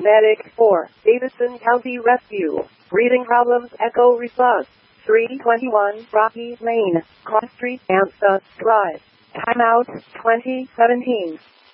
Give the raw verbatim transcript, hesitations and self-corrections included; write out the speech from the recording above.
Medic four, Davidson County Rescue. Breathing problems, echo response. three twenty-one Rocky Lane, Cross Street, Ansa Drive. Timeout twenty seventeen.